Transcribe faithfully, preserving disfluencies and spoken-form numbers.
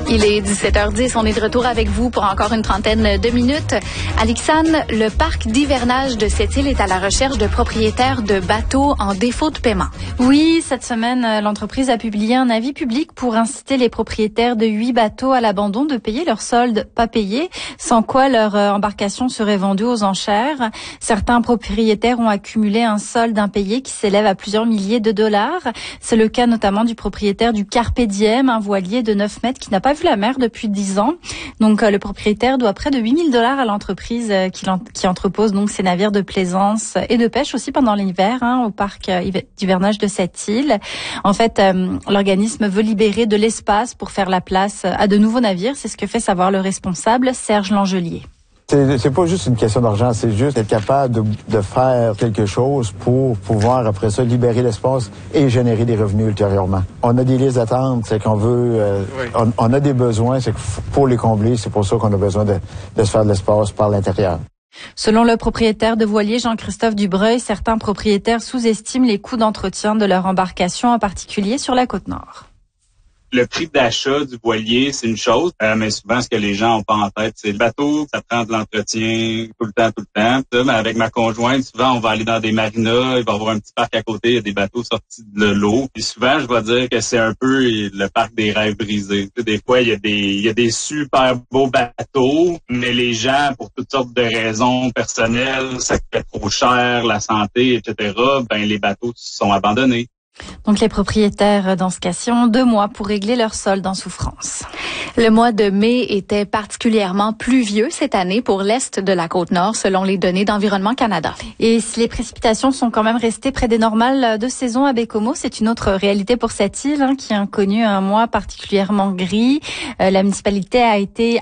Il est dix-sept heures dix, on est de retour avec vous pour encore une trentaine de minutes. Alixane, le parc d'hivernage de cette île est à la recherche de propriétaires de bateaux en défaut de paiement. Oui, cette semaine, l'entreprise a publié un avis public pour inciter les propriétaires de huit bateaux à l'abandon de payer leur solde pas payé, sans quoi leur embarcation serait vendue aux enchères. Certains propriétaires ont accumulé un solde impayé qui s'élève à plusieurs milliers de dollars. C'est le cas notamment du propriétaire du Carpe Diem, un voilier de neuf mètres qui n'a pas vu la mer depuis dix ans. Donc, euh, le propriétaire doit près de huit mille dollars à l'entreprise euh, qui, qui entrepose donc ses navires de plaisance et de pêche aussi pendant l'hiver hein, au parc euh, d'hivernage de cette île. En fait, euh, l'organisme veut libérer de l'espace pour faire la place à de nouveaux navires. C'est ce que fait savoir le responsable, Serge Langelier. C'est, c'est pas juste une question d'argent, c'est juste être capable de, de faire quelque chose pour pouvoir, après ça, libérer l'espace et générer des revenus ultérieurement. On a des listes d'attente, c'est qu'on veut... Euh, oui. on, on a des besoins, c'est que pour les combler, c'est pour ça qu'on a besoin de, de se faire de l'espace par l'intérieur. Selon le propriétaire de voilier Jean-Christophe Dubreuil, certains propriétaires sous-estiment les coûts d'entretien de leur embarcation, en particulier sur la Côte-Nord. Le prix d'achat du voilier, c'est une chose, euh, mais souvent, ce que les gens ont pas en tête, c'est le bateau, ça prend de l'entretien tout le temps, tout le temps. Ça, mais avec ma conjointe, souvent, on va aller dans des marinas, il va y avoir un petit parc à côté, il y a des bateaux sortis de l'eau. Puis souvent, je vais dire que c'est un peu le parc des rêves brisés. Tu sais, des fois, il y a des il y a des super beaux bateaux, mais les gens, pour toutes sortes de raisons personnelles, ça coûte trop cher, la santé, et cetera, ben les bateaux sont abandonnés. Donc les propriétaires, dans ce cas-ci, ont deux mois pour régler leur solde en souffrance. Le mois de mai était particulièrement pluvieux cette année pour l'est de la Côte-Nord, selon les données d'Environnement Canada. Et si les précipitations sont quand même restées près des normales de saison à Baie-Comeau, c'est une autre réalité pour cette île hein, qui a connu un mois particulièrement gris. Euh, la municipalité a été